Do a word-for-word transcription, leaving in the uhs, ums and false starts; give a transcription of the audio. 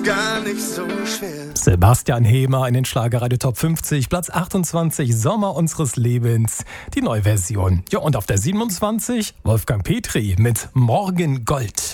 gar nicht so schwer. Sebastian Hemer in den Schlagerradio Top fünfzig, Platz achtundzwanzig, Sommer unseres Lebens, die Neuversion. Ja, und auf der siebenundzwanzig, Wolfgang Petri mit Morgengold.